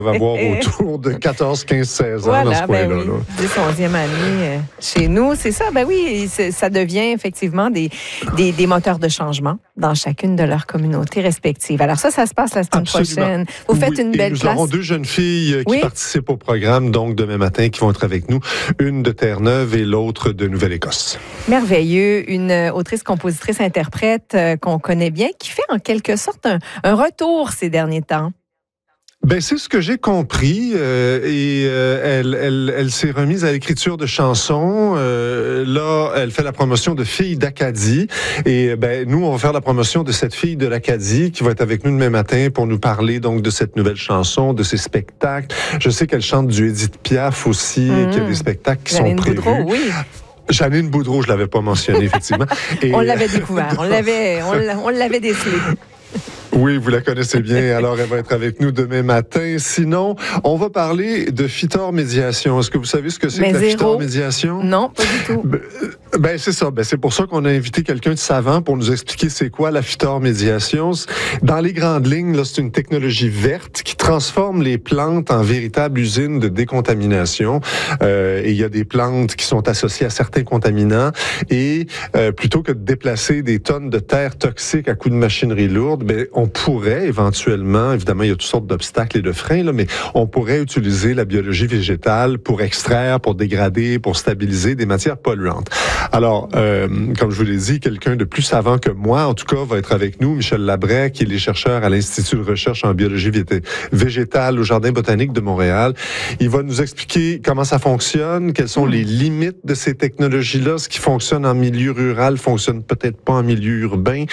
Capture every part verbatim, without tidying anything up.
va avoir autour de quatorze, quinze, seize ans voilà, dans ce coin-là. Ben oui. Là. dix, onzième année euh, chez nous, c'est ça. Ben oui, ça devient effectivement des, des, des moteurs de changement dans chacune de leurs communautés respectives. Alors ça, ça se passe la semaine Absolument. prochaine. Vous faites oui, une et belle nous place. Nous aurons deux jeunes filles qui oui. participent au programme, donc demain matin, qui vont être avec nous. Une de Terre-Neuve et l'autre de Nouvelle-Écosse. Merveilleux. Une autrice, compositrice, interprète euh, qu'on connaît bien, qui fait en quelque sorte un, un retour ces derniers temps. Ben c'est ce que j'ai compris euh, et euh, elle, elle, elle s'est remise à l'écriture de chansons. Euh, là, elle fait la promotion de Filles d'Acadie et ben nous on va faire la promotion de cette fille de l'Acadie qui va être avec nous demain matin pour nous parler donc de cette nouvelle chanson, de ses spectacles. Je sais qu'elle chante du Édith Piaf aussi, mmh. qu'il y a des spectacles qui Janine sont prévus. Boudreau, oui. Janine Boudreau, je l'avais pas mentionné effectivement. Et on l'avait découvert, on l'avait, on l'avait décelé. Oui, vous la connaissez bien. Alors, elle va être avec nous demain matin. Sinon, on va parler de Fitor Médiation. Est-ce que vous savez ce que c'est que la Fitor Médiation? Non, pas du tout. Ben, ben c'est ça. Ben, c'est pour ça qu'on a invité quelqu'un de savant pour nous expliquer c'est quoi la Fitor Médiation. Dans les grandes lignes, là, c'est une technologie verte qui transforme les plantes en véritables usines de décontamination. Euh, et il y a des plantes qui sont associées à certains contaminants. Et euh, plutôt que de déplacer des tonnes de terre toxiques à coups de machinerie lourde, ben, on pourrait éventuellement, évidemment, il y a toutes sortes d'obstacles et de freins, là, mais on pourrait utiliser la biologie végétale pour extraire, pour dégrader, pour stabiliser des matières polluantes. Alors, euh, comme je vous l'ai dit, quelqu'un de plus savant que moi, en tout cas, va être avec nous, Michel Labret, qui est les chercheurs à l'Institut de recherche en biologie végétale au Jardin botanique de Montréal. Il va nous expliquer comment ça fonctionne, quelles sont les limites de ces technologies-là, ce qui fonctionne en milieu rural fonctionne peut-être pas en milieu urbain.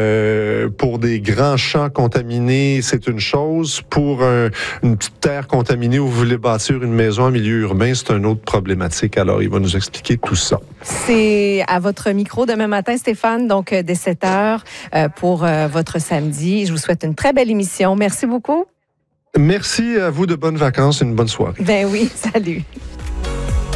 Euh, pour des grands champs contaminés, c'est une chose. Pour un, une petite terre contaminée où vous voulez bâtir une maison en milieu urbain, c'est une autre problématique. Alors, il va nous expliquer tout ça. C'est à votre micro demain matin, Stéphane, donc dès sept heures euh, pour euh, votre samedi. Je vous souhaite une très belle émission. Merci beaucoup. Merci à vous, de bonnes vacances et une bonne soirée. Ben oui, salut.